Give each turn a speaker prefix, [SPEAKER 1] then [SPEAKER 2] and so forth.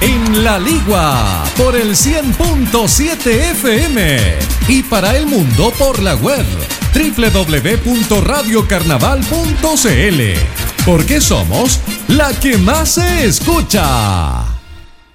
[SPEAKER 1] en La Ligua por el 100.7 FM y para el mundo por la web www.radiocarnaval.cl, porque somos la que más se escucha.